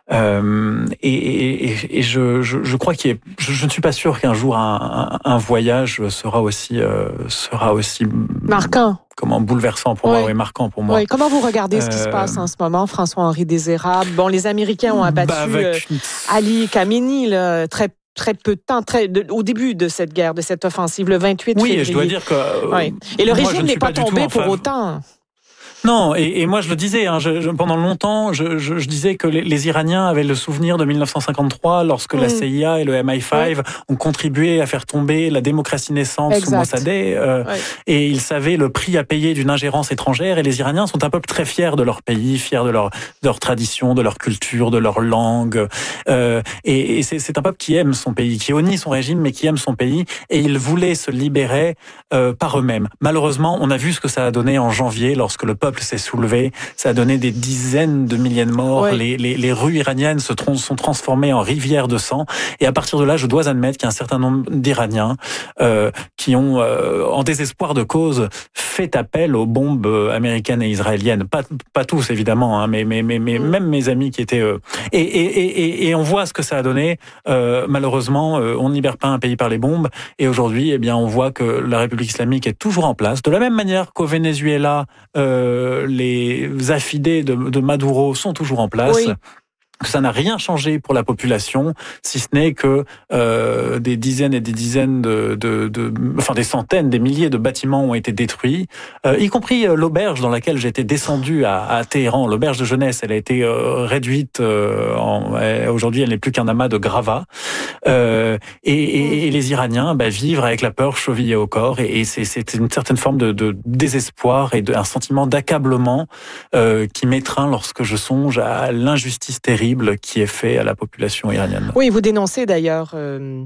euh, et, et, et je, je, je crois qu'il est, je, je ne suis pas sûr qu'un jour un, un, un voyage sera aussi euh, sera aussi marquant, comment bouleversant pour oui. moi, oui, marquant pour moi. Oui. Comment vous regardez ce qui euh, se passe en ce moment, François-Henri Désérable? Bon, les Américains ont abattu bah avec... euh, Ali Khamenei, là, très très peu de temps, très, de, au début de cette guerre, de cette offensive, le vingt-huit oui, février. Oui, je dois dire que euh, oui. Et le régime n'est pas, pas tombé pour autant. Non, et, et moi je le disais, hein, je, je, pendant longtemps, je, je, je disais que les, les Iraniens avaient le souvenir de dix-neuf cent cinquante-trois, lorsque mmh. la C I A et le M I cinq mmh. ont contribué à faire tomber la démocratie naissante exact. Sous Mossadegh, euh, ouais. et ils savaient le prix à payer d'une ingérence étrangère, et les Iraniens sont un peuple très fiers de leur pays, fiers de leur, de leur tradition, de leur culture, de leur langue, euh, et, et c'est, c'est un peuple qui aime son pays, qui honnie son régime, mais qui aime son pays, et ils voulaient se libérer euh, par eux-mêmes. Malheureusement, on a vu ce que ça a donné en janvier, lorsque le peuple s'est soulevé, ça a donné des dizaines de milliers de morts, oui. les, les, les rues iraniennes se tr- sont transformées en rivières de sang, et à partir de là, je dois admettre qu'il y a un certain nombre d'Iraniens euh, qui ont, euh, en désespoir de cause, fait appel aux bombes américaines et israéliennes. Pas, pas tous, évidemment, hein, mais, mais, mais, mais mmh. même mes amis qui étaient... Euh, et, et, et, et on voit ce que ça a donné. Euh, malheureusement, euh, on ne libère pas un pays par les bombes, et aujourd'hui, eh bien, on voit que la République islamique est toujours en place, de la même manière qu'au Venezuela, euh, les affidés de, de Maduro sont toujours en place. Oui. Que ça n'a rien changé pour la population, si ce n'est que euh, des dizaines et des dizaines de, de, de, enfin des centaines, des milliers de bâtiments ont été détruits, euh, y compris euh, l'auberge dans laquelle j'étais descendu à, à Téhéran, l'auberge de jeunesse, elle a été euh, réduite. Euh, en, euh, aujourd'hui, elle n'est plus qu'un amas de gravats. Euh, et, et, et les Iraniens bah, vivent avec la peur chevillée au corps, et, et c'est, c'est une certaine forme de, de désespoir et de, un sentiment d'accablement euh, qui m'étreint lorsque je songe à l'injustice terrible qui est fait à la population iranienne. Oui, vous dénoncez d'ailleurs euh,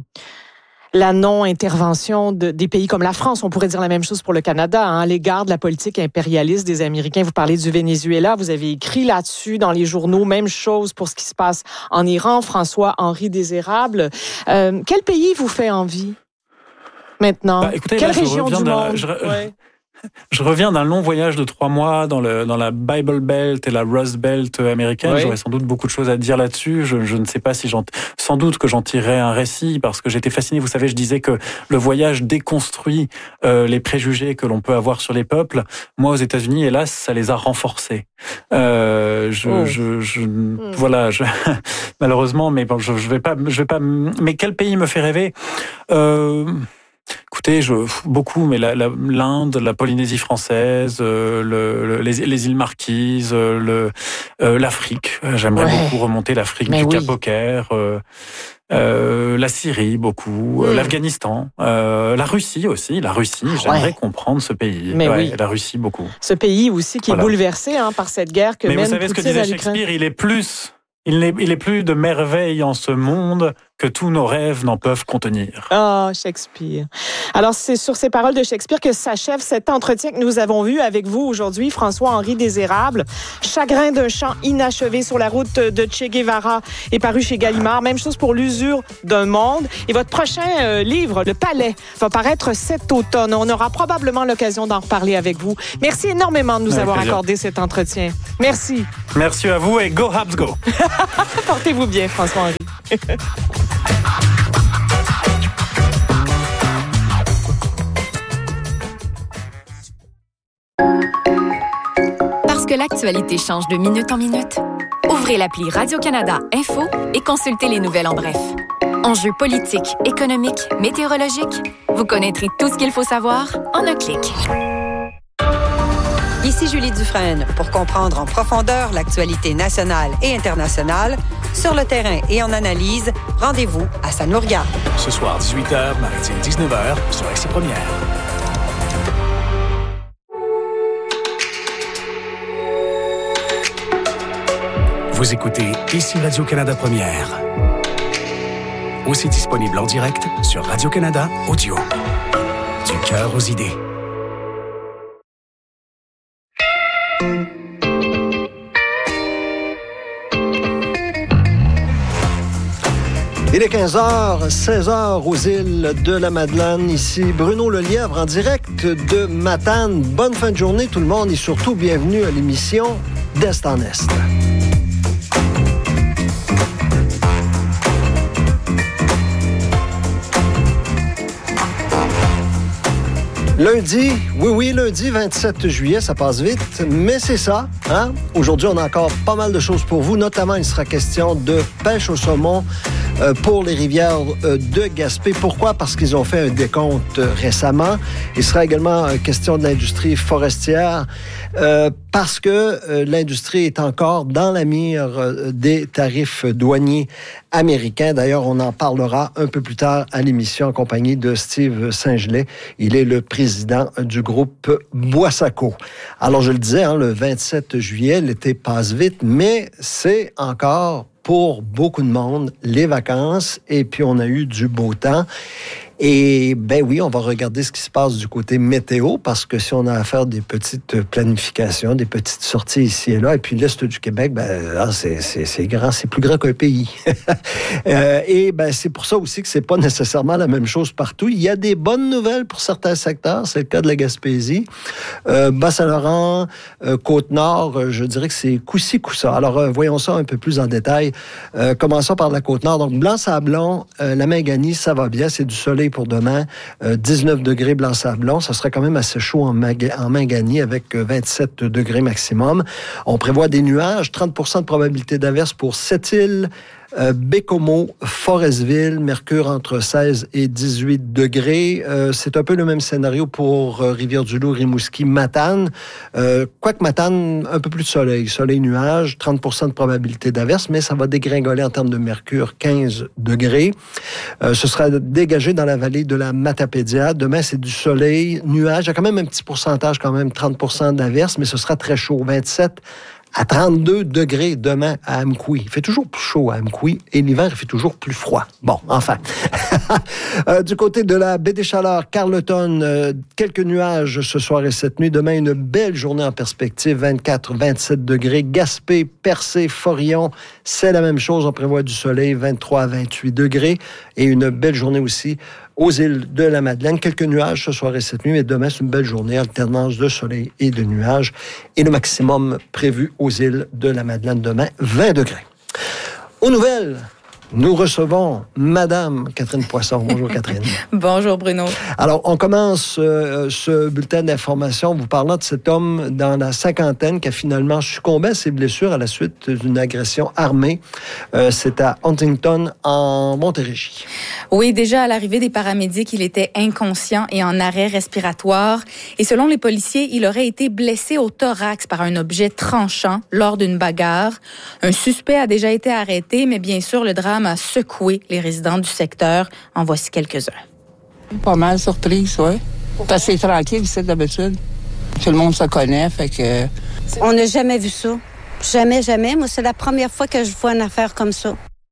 la non-intervention de, des pays comme la France. On pourrait dire la même chose pour le Canada, hein, à l'égard de la politique impérialiste des Américains. Vous parlez du Venezuela, vous avez écrit là-dessus dans les journaux. Même chose pour ce qui se passe en Iran. François-Henri Désérable. Euh, quel pays vous fait envie maintenant? Bah, écoutez, Quelle là, région du monde? Je... Ouais. Je reviens d'un long voyage de trois mois dans, le, dans la Bible Belt et la Rust Belt américaine. Oui. J'aurais sans doute beaucoup de choses à dire là-dessus. Je, je ne sais pas si j'en... Sans doute que j'en tirerai un récit, parce que j'étais fasciné. Vous savez, je disais que le voyage déconstruit euh, les préjugés que l'on peut avoir sur les peuples. Moi, aux États-Unis, hélas, ça les a renforcés. Euh, je, oh. je, je, mm. Voilà, je, malheureusement, mais bon, je, je vais pas... Je vais pas. Mais quel pays me fait rêver? euh, Écoutez, je, beaucoup, mais la, la, l'Inde, la Polynésie française, euh, le, le, les, les îles Marquises, le, euh, l'Afrique. J'aimerais ouais. beaucoup remonter l'Afrique mais du oui. Cap au Caire. Euh, Euh, la Syrie, beaucoup. Euh, mmh. L'Afghanistan. Euh, la Russie aussi. La Russie, ah, j'aimerais ouais. comprendre ce pays. Mais ouais, oui. La Russie, beaucoup. Ce pays aussi qui voilà. est bouleversé hein, par cette guerre que Mais mène vous savez Poutine ce que disait Shakespeare, il est plus... Il n'est, il est plus de merveilles en ce monde que tous nos rêves n'en peuvent contenir. Ah, oh, Shakespeare. Alors, c'est sur ces paroles de Shakespeare que s'achève cet entretien que nous avons vu avec vous aujourd'hui, François-Henri Désérable. Chagrin d'un chant inachevé sur la route de Che Guevara est paru chez Gallimard. Même chose pour L'usure d'un monde. Et votre prochain euh, livre, Le Palais, va paraître cet automne. On aura probablement l'occasion d'en reparler avec vous. Merci énormément de nous avec avoir plaisir. accordé cet entretien. Merci. Merci à vous et go Habs go! Portez-vous bien, François-Henri. Parce que l'actualité change de minute en minute, ouvrez l'appli Radio-Canada Info et consultez les nouvelles en bref. Enjeux politiques, économiques, météorologiques, vous connaîtrez tout ce qu'il faut savoir en un clic. Ici Julie Dufresne pour comprendre en profondeur l'actualité nationale et internationale. Sur le terrain et en analyse, rendez-vous à Ça nous regarde. Ce soir, dix-huit heures, maritime dix-neuf heures, sur R C Première. Vous écoutez Ici Radio-Canada Première. Aussi disponible en direct sur Radio-Canada Audio. Du cœur aux idées. Il est quinze heures, seize heures aux îles de la Madeleine. Ici Bruno Lelièvre en direct de Matane. Bonne fin de journée tout le monde et surtout bienvenue à l'émission d'Est en Est. Lundi, oui, oui, lundi vingt-sept juillet, ça passe vite, mais c'est ça, hein? Aujourd'hui, on a encore pas mal de choses pour vous, notamment il sera question de pêche au saumon euh, pour les rivières euh, de Gaspé. Pourquoi? Parce qu'ils ont fait un décompte euh, récemment. Il sera également euh, question de l'industrie forestière euh, parce que euh, l'industrie est encore dans la mire euh, des tarifs douaniers américains. D'ailleurs, on en parlera un peu plus tard à l'émission en compagnie de Steve Saint-Gelais. Il est le président du groupe Boissaco. Alors, je le disais, hein, le vingt-sept juillet, l'été passe vite, mais c'est encore pour beaucoup de monde les vacances et puis on a eu du beau temps. Et ben oui, on va regarder ce qui se passe du côté météo parce que si on a à faire des petites planifications, des petites sorties ici et là, et puis l'Est du Québec, ben là, c'est, c'est, c'est grand, c'est plus grand qu'un pays. euh, et ben c'est pour ça aussi que c'est pas nécessairement la même chose partout. Il y a des bonnes nouvelles pour certains secteurs, c'est le cas de la Gaspésie. Euh, Bas-Saint-Laurent, euh, Côte-Nord, je dirais que c'est coup-ci, coup-ça. Alors euh, voyons ça un peu plus en détail. Euh, commençons par la Côte-Nord. Donc Blanc-Sablon, euh, la Minganie, ça va bien, c'est du soleil pour demain, euh, dix-neuf degrés Blanc-Sablon. Ça serait quand même assez chaud en, Mag- en Minganie avec euh, vingt-sept degrés maximum. On prévoit des nuages, trente pour cent de probabilité d'averse pour Sept-Îles, euh, Bécomo, Forestville, mercure entre seize et dix-huit degrés. Euh, c'est un peu le même scénario pour euh, Rivière-du-Loup, Rimouski, Matane. Euh, quoique Matane, un peu plus de soleil. Soleil-nuage, trente pour cent de probabilité d'averse, mais ça va dégringoler en termes de mercure, quinze degrés. Euh, ce sera dégagé dans la vallée de la Matapédia. Demain, c'est du soleil, nuage. Il y a quand même un petit pourcentage, quand même trente pour cent d'averse, mais ce sera très chaud, vingt-sept à trente-deux degrés demain à Amqui. Il fait toujours plus chaud à Amqui et l'hiver, il fait toujours plus froid. Bon, enfin. euh, du côté de la baie des Chaleurs, Carleton, euh, quelques nuages ce soir et cette nuit. Demain, une belle journée en perspective, vingt-quatre à vingt-sept degrés. Gaspé, Percé, Forillon, c'est la même chose. On prévoit du soleil, vingt-trois à vingt-huit degrés. Et une belle journée aussi aux îles de la Madeleine. Quelques nuages ce soir et cette nuit, mais demain, c'est une belle journée, alternance de soleil et de nuages. Et le maximum prévu aux îles de la Madeleine demain, vingt degrés. Aux nouvelles, nous recevons Madame Catherine Poisson. Bonjour Catherine. Bonjour Bruno. Alors, on commence euh, ce bulletin d'information vous parlant de cet homme dans la cinquantaine qui a finalement succombé à ses blessures à la suite d'une agression armée. Euh, c'est à Huntington, en Montérégie. Oui, déjà à l'arrivée des paramédics, il était inconscient et en arrêt respiratoire. Et selon les policiers, il aurait été blessé au thorax par un objet tranchant lors d'une bagarre. Un suspect a déjà été arrêté, mais bien sûr, le drame Notre-Dame a secoué les résidents du secteur. En voici quelques-uns. Pas mal surprise, oui. Parce que c'est tranquille ici d'habitude. Tout le monde se connaît, fait que... On n'a jamais vu ça. Jamais, jamais. Moi, c'est la première fois que je vois une affaire comme ça.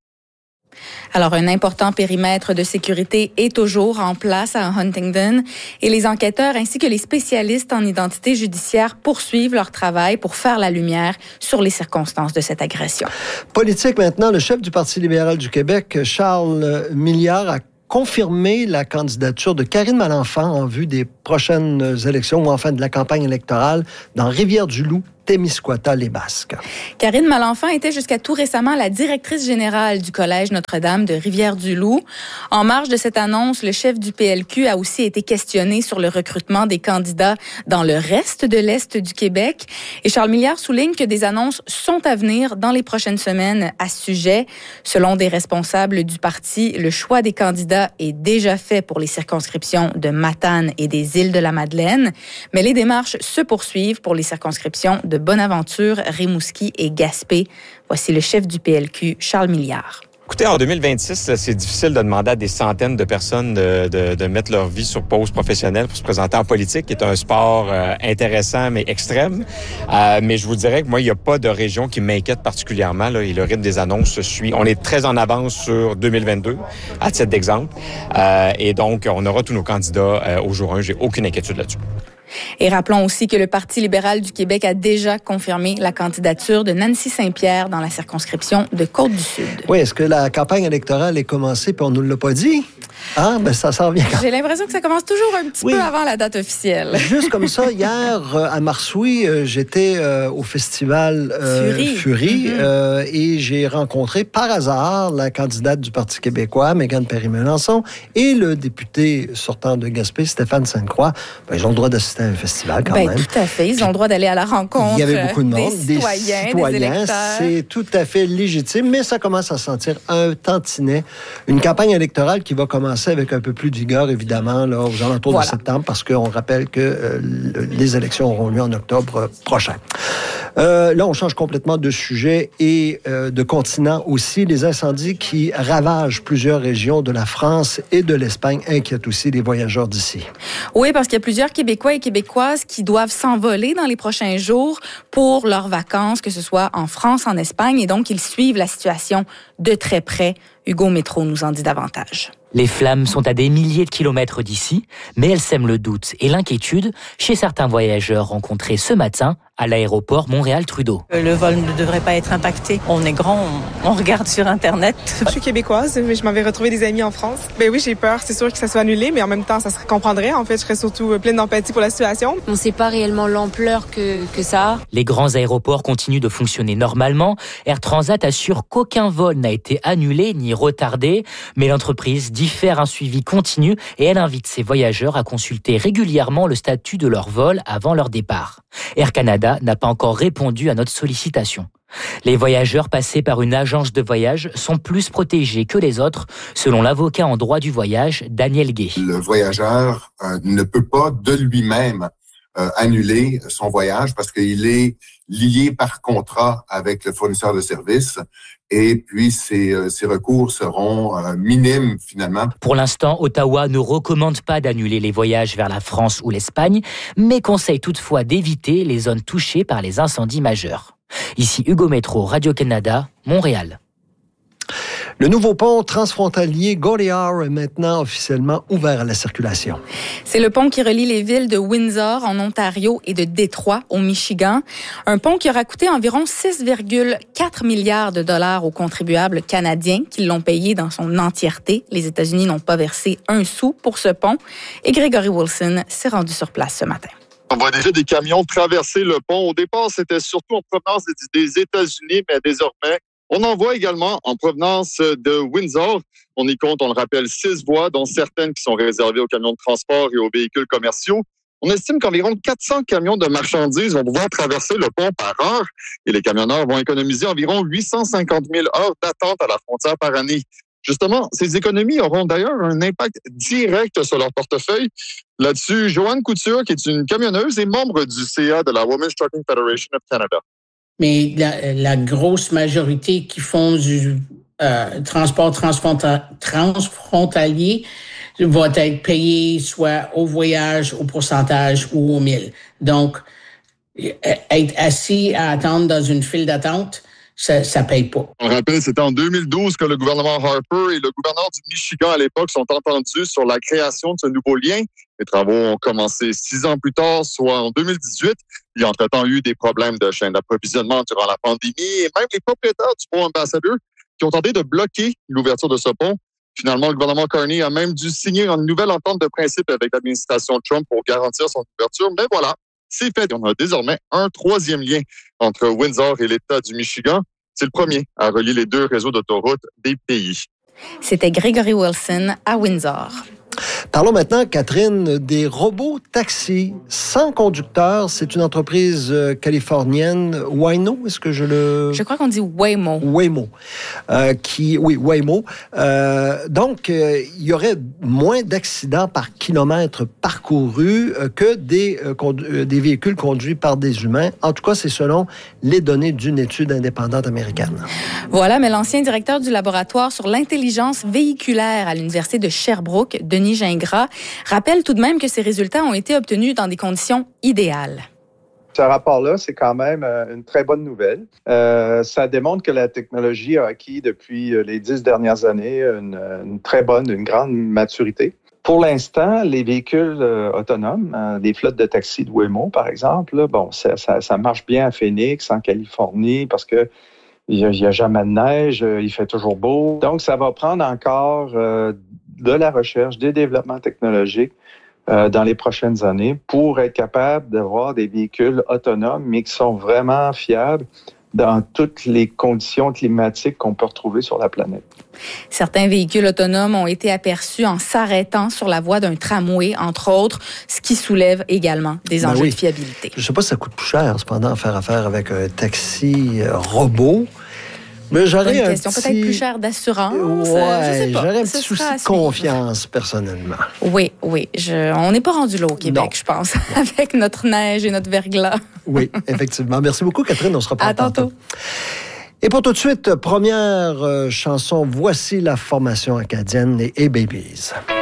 Alors, un important périmètre de sécurité est toujours en place à Huntingdon et les enquêteurs ainsi que les spécialistes en identité judiciaire poursuivent leur travail pour faire la lumière sur les circonstances de cette agression. Politique maintenant, le chef du Parti libéral du Québec, Charles Milliard, a confirmé la candidature de Karine Malenfant en vue des prochaines élections ou enfin de la campagne électorale dans Rivière-du-Loup, Témiscouata, les Basques. Karine Malenfant était jusqu'à tout récemment la directrice générale du Collège Notre-Dame de Rivière-du-Loup. En marge de cette annonce, le chef du P L Q a aussi été questionné sur le recrutement des candidats dans le reste de l'Est du Québec. Et Charles Milliard souligne que des annonces sont à venir dans les prochaines semaines à ce sujet. Selon des responsables du parti, le choix des candidats est déjà fait pour les circonscriptions de Matane et des Îles-de-la-Madeleine, mais les démarches se poursuivent pour les circonscriptions de Bonaventure, Rimouski et Gaspé. Voici le chef du P L Q, Charles Milliard. Écoutez, en deux mille vingt-six, là, c'est difficile de demander à des centaines de personnes de, de, de mettre leur vie sur pause professionnelle pour se présenter en politique, qui est un sport euh, intéressant mais extrême. Euh, mais je vous dirais que moi, il n'y a pas de région qui m'inquiète particulièrement, là, et le rythme des annonces se suit. On est très en avance sur deux mille vingt-deux, à titre d'exemple. Euh, et donc, on aura tous nos candidats euh, au jour un. J'ai aucune inquiétude là-dessus. Et rappelons aussi que le Parti libéral du Québec a déjà confirmé la candidature de Nancy Saint-Pierre dans la circonscription de Côte-du-Sud. Oui, est-ce que la campagne électorale est commencée puis on ne nous l'a pas dit? Ah, ben ça s'en vient quand même. J'ai l'impression que ça commence toujours un petit oui. peu avant la date officielle. Juste comme ça, hier, à Marsoui, j'étais euh, au festival euh, Fury, Fury mm-hmm. euh, et j'ai rencontré par hasard la candidate du Parti québécois, Mégane Perry-Melançon, et le député sortant de Gaspé, Stéphane Sainte-Croix. Ben, ils ont le droit d'assister à un festival quand ben, même. Tout à fait. Ils ont le droit d'aller à la rencontre. Il y avait beaucoup de monde, des citoyens, des, citoyens, des électeurs. C'est tout à fait légitime, mais ça commence à sentir un tantinet. Une campagne électorale qui va commencer avec un peu plus de vigueur, évidemment, là, aux alentours voilà. de septembre, parce qu'on rappelle que euh, les élections auront lieu en octobre prochain. Euh, là, on change complètement de sujet et euh, de continent aussi. Les incendies qui ravagent plusieurs régions de la France et de l'Espagne inquiètent aussi les voyageurs d'ici. Oui, parce qu'il y a plusieurs Québécois et Québécoises qui doivent s'envoler dans les prochains jours pour leurs vacances, que ce soit en France, en Espagne, et donc ils suivent la situation de très près. Hugo Métro nous en dit davantage. Les flammes sont à des milliers de kilomètres d'ici, mais elles sèment le doute et l'inquiétude chez certains voyageurs rencontrés ce matin à l'aéroport Montréal-Trudeau. Le vol ne devrait pas être impacté. On est grand, on, on regarde sur Internet. Je suis québécoise, mais je m'en vais retrouver des amis en France. Ben oui, j'ai peur, c'est sûr que ça soit annulé, mais en même temps, ça se comprendrait. En fait, je serais surtout pleine d'empathie pour la situation. On ne sait pas réellement l'ampleur que, que ça a. Les grands aéroports continuent de fonctionner normalement. Air Transat assure qu'aucun vol n'a été annulé ni retardé, mais l'entreprise dit faire un suivi continu et elle invite ses voyageurs à consulter régulièrement le statut de leur vol avant leur départ. Air Canada n'a pas encore répondu à notre sollicitation. Les voyageurs passés par une agence de voyage sont plus protégés que les autres, selon l'avocat en droit du voyage, Daniel Gay. Le voyageur euh, ne peut pas de lui-même euh, annuler son voyage parce qu'il est lié par contrat avec le fournisseur de services. Et puis, ces, ces recours seront euh, minimes, finalement. Pour l'instant, Ottawa ne recommande pas d'annuler les voyages vers la France ou l'Espagne, mais conseille toutefois d'éviter les zones touchées par les incendies majeurs. Ici Hugo Métro, Radio-Canada, Montréal. Le nouveau pont transfrontalier Goliar est maintenant officiellement ouvert à la circulation. C'est le pont qui relie les villes de Windsor, en Ontario, et de Détroit, au Michigan. Un pont qui aura coûté environ six virgule quatre milliards de dollars aux contribuables canadiens qui l'ont payé dans son entièreté. Les États-Unis n'ont pas versé un sou pour ce pont. Et Gregory Wilson s'est rendu sur place ce matin. On voit déjà des camions traverser le pont. Au départ, c'était surtout en provenance des États-Unis, mais désormais, on en voit également en provenance de Windsor. On y compte, on le rappelle, six voies, dont certaines qui sont réservées aux camions de transport et aux véhicules commerciaux. On estime qu'environ quatre cents camions de marchandises vont pouvoir traverser le pont par heure et les camionneurs vont économiser environ huit cent cinquante mille heures d'attente à la frontière par année. Justement, ces économies auront d'ailleurs un impact direct sur leur portefeuille. Là-dessus, Joanne Couture, qui est une camionneuse et membre du C A de la Women's Trucking Federation of Canada. Mais la, la grosse majorité qui font du euh, transport transfronta- transfrontalier va être payé soit au voyage, au pourcentage ou au mille. Donc, être assis à attendre dans une file d'attente, ça ça paye pas. On rappelle, c'était en deux mille douze que le gouvernement Harper et le gouverneur du Michigan à l'époque sont entendus sur la création de ce nouveau lien. Les travaux ont commencé six ans plus tard, soit en deux mille dix-huit. Il y a entre-temps eu des problèmes de chaîne d'approvisionnement durant la pandémie et même les propriétaires du pont Ambassador qui ont tenté de bloquer l'ouverture de ce pont. Finalement, le gouvernement Carney a même dû signer une nouvelle entente de principe avec l'administration Trump pour garantir son ouverture. Mais voilà, c'est fait. On a désormais un troisième lien entre Windsor et l'État du Michigan. C'est le premier à relier les deux réseaux d'autoroutes des pays. C'était Gregory Wilson à Windsor. Parlons maintenant, Catherine, des robots taxis sans conducteur. C'est une entreprise euh, californienne, Waymo, est-ce que je le... Je crois qu'on dit Waymo. Waymo. Euh, qui, oui, Waymo. Euh, donc, euh, il y aurait moins d'accidents par kilomètre parcouru euh, que des, euh, condu- des véhicules conduits par des humains. En tout cas, c'est selon les données d'une étude indépendante américaine. Voilà, mais l'ancien directeur du laboratoire sur l'intelligence véhiculaire à l'Université de Sherbrooke, Denis Gingras, rappelle tout de même que ces résultats ont été obtenus dans des conditions idéales. Ce rapport-là, c'est quand même une très bonne nouvelle. Euh, ça démontre que la technologie a acquis depuis les dix dernières années une, une très bonne, une grande maturité. Pour l'instant, les véhicules euh, autonomes, euh, les flottes de taxis de Waymo, par exemple, là, bon, ça, ça, ça marche bien à Phoenix, en Californie, parce que il n'y a, a jamais de neige, il fait toujours beau. Donc, ça va prendre encore euh, de la recherche, des développements technologiques euh, dans les prochaines années pour être capable d'avoir des véhicules autonomes, mais qui sont vraiment fiables dans toutes les conditions climatiques qu'on peut retrouver sur la planète. Certains véhicules autonomes ont été aperçus en s'arrêtant sur la voie d'un tramway, entre autres, ce qui soulève également des ben enjeux oui. de fiabilité. Je ne sais pas si ça coûte plus cher, cependant, faire affaire avec un taxi euh, robot. Mais j'aurais une un question petit... peut-être plus chère d'assurance. Ouais, je sais pas. j'aurais un Ce petit souci sera de confiance, personnellement. Oui, oui. Je... On n'est pas rendu là au Québec, non. je pense, avec notre neige et notre verglas. Oui, effectivement. Merci beaucoup, Catherine. On se reparle à tantôt. tantôt. Et pour tout de suite, première euh, chanson, voici la formation acadienne, les A-Babies.